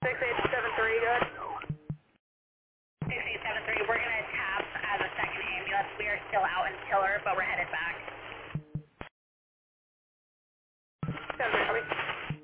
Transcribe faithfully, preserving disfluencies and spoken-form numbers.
six eight seven three, good. six eight seven three, we're going to tap as a second ambulance. We are still out in Tiller, but we're headed back.